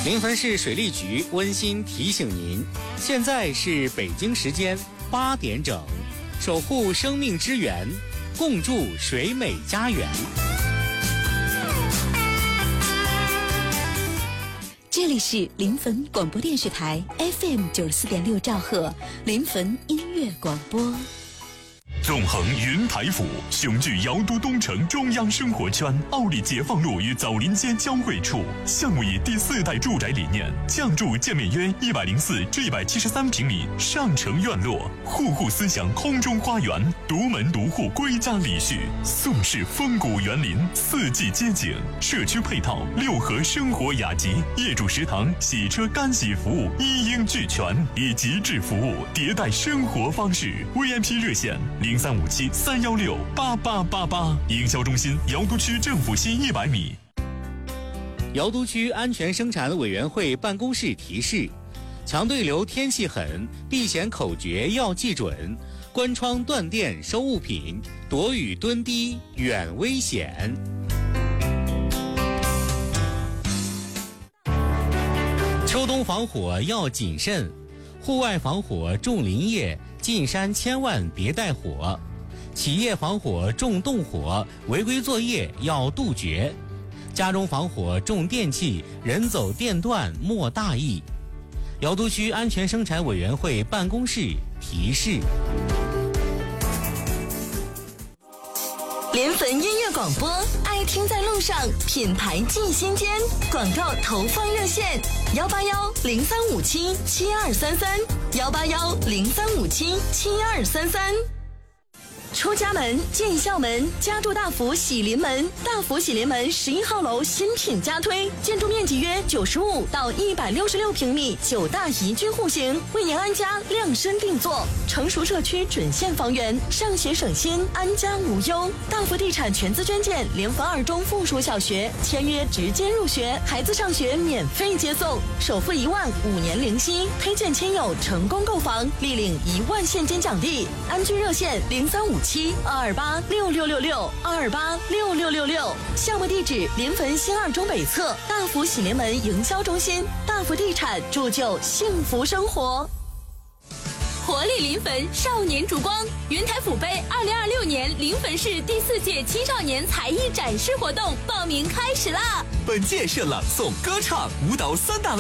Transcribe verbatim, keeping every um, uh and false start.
临汾市水利局温馨提醒您，现在是北京时间八点整，守护生命之源，共筑水美家园。 这里是临汾广播电视台 F M 九十四点六兆赫，临汾音乐广播。 纵横云台府，雄踞瑶都东城中央生活圈，奥利解放路与枣林街交汇处。项目以第四代住宅理念，降筑建面约一百零四至一百七十三平米上城院落，户户思想空中花园，独门独户归家礼序，宋式风谷园林，四季街景，社区配套六合生活雅集，业主食堂、洗车干洗服务一应俱全，以极致服务迭代生活方式。V I P 热线零三五七三幺六八八八八，营销中心瑶都区政府西一百米。 瑶都区安全生产委员会办公室提示：强对流天气狠，避险口诀要记准，关窗断电收物品，躲雨蹲低远危险。秋冬防火要谨慎，户外防火重林业，进山千万别带火。企业防火重动火，违规作业要杜绝。家中防火重电器，人走电断莫大意。瑶都区安全生产委员会办公室提示。 临汾音乐广播，爱听在路上，品牌进心间。广告投放热线：幺八幺零三五七七二三三，幺八幺零三五七七二三三。出家门进校门，家住大福喜临门。大福喜临门十一号楼新品加推，建筑面积约九十五到一百六十六平米，九大宜居户型，为您安家量身定做。成熟社区准现房源，上学省心，安家无忧。大福地产全资捐建临汾二中附属小学，签约直接入学，孩子上学免费接送，首付一万，五年零息，推荐亲友成功购房，立领一万现金奖励。安居热线零三五七二二八六六六六二二八六六六六，项目地址临汾新二中北侧大福喜临门营销中心。大福地产铸就幸福生活。 活力临汾，少年烛光。云台府杯二零二六年临汾市第四届青少年才艺展示活动报名开始啦！ 本届设朗诵、歌唱、舞蹈三大类。